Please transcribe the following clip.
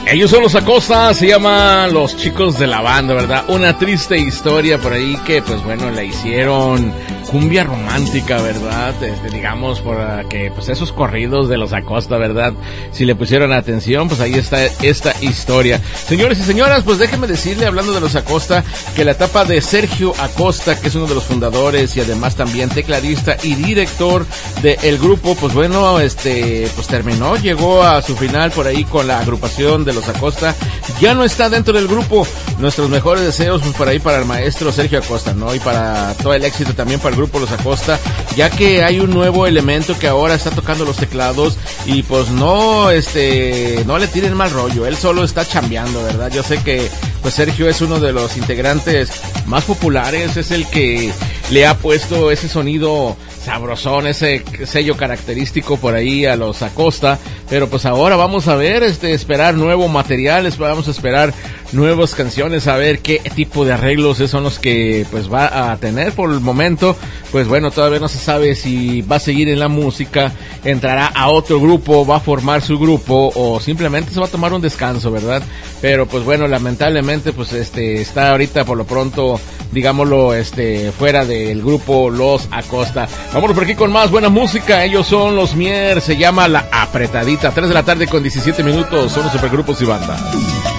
Ellos son los Acosta, se llaman Los Chicos de la Banda, ¿verdad? Una triste historia por ahí que, pues bueno, la hicieron cumbia romántica, ¿verdad? Digamos, por que, pues esos corridos de los Acosta, ¿verdad? Si le pusieron atención, pues ahí está esta historia. Señores y señoras, pues déjenme decirle, hablando de los Acosta, que la etapa de Sergio Acosta, que es uno de los fundadores y además también tecladista y director del grupo, pues bueno, pues terminó, llegó a su final por ahí con la agrupación de los Acosta. Ya no está dentro del grupo. Nuestros mejores deseos, pues por ahí para el maestro Sergio Acosta, ¿no? Y para todo el éxito también para el grupo Los Acosta, ya que hay un nuevo elemento que ahora está tocando los teclados y pues no le tiren mal rollo, él solo está chambeando, ¿verdad? Yo sé que pues Sergio es uno de los integrantes más populares, es el que le ha puesto ese sonido sabrosón, ese sello característico por ahí a los Acosta, pero pues ahora vamos a ver, esperar nuevo material, vamos a esperar nuevas canciones, a ver qué tipo de arreglos son los que pues va a tener. Por el momento, pues bueno, todavía no se sabe si va a seguir en la música, entrará a otro grupo, va a formar su grupo o simplemente se va a tomar un descanso, ¿verdad? Pero pues bueno, lamentablemente pues está ahorita por lo pronto, digámoslo, fuera del grupo Los Acosta. Vámonos por aquí con más buena música. Ellos son los Mier, se llama La Apretadita. 3 de la tarde con 17 minutos. Son los supergrupos y banda.